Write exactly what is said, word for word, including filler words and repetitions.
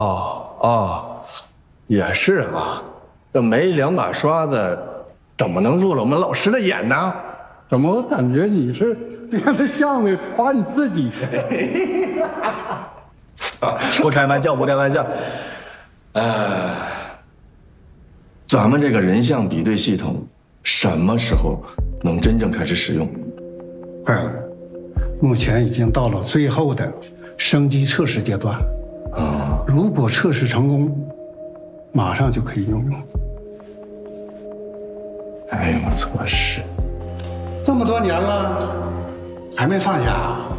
哦哦，也是啊，这没两把刷子，怎么能入了我们老师的眼呢？ 怎么我感觉你是练的像的夸你自己？ 不开玩笑，不开玩笑。呃，咱们这个人像比对系统什么时候能真正开始使用？ 快了，目前已经到了最后的升级测试阶段。 啊， 如果测试成功，马上就可以应用。 哎呦，测试， 这么多年了，还没放下啊？